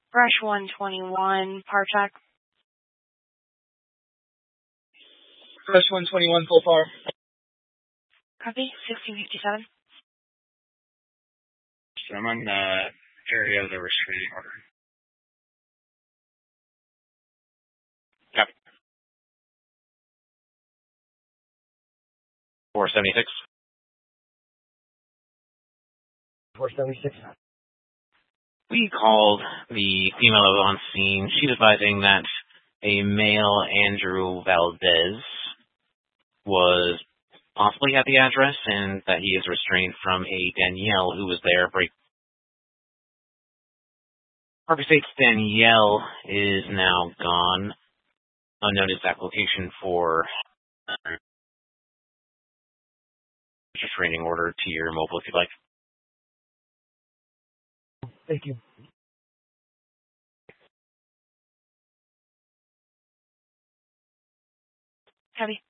Brush 121, Parchak. Brush 121, full far. Copy, 1657. So I'm on the area of the restraining order. Copy. 476. 476. We called the female that was on scene. She's advising that a male Andrew Valdez was possibly at the address and that he is restrained from a Danielle who was there. Parker states Danielle is now gone. Unnoticed application for restraining order to your mobile if you'd like. Thank you. Copy.